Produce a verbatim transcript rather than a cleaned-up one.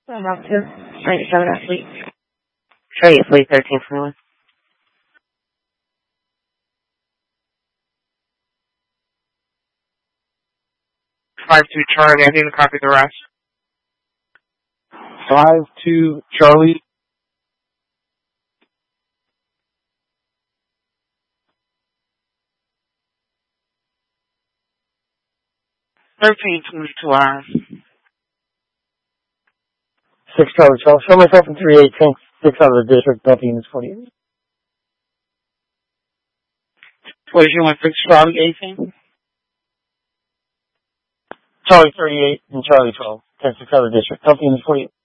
I'm up to ninety-seven athlete. Charlie athlete thirteen twenty-one. Five two Charlie. I need to copy the rest. Five two Charlie. Thirteen twenty-two hours. Six Charlie twelve. Show myself in three eight. Tank six out of the district. Delta units forty-eight. What did you want? Six Charlie eighteen. Charlie thirty-eight and Charlie twelve. Tank six out of the district. Delta units forty-eight.